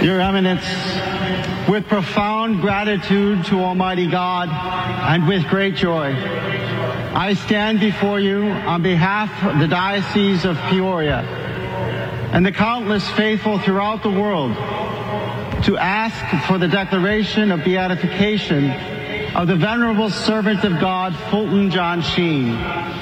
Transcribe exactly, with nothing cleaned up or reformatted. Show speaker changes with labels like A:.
A: Your Eminence, with profound gratitude to Almighty God and with great joy, I stand before you on behalf of the Diocese of Peoria and the countless faithful throughout the world to ask for the declaration of beatification of the venerable servant of God, Fulton John Sheen,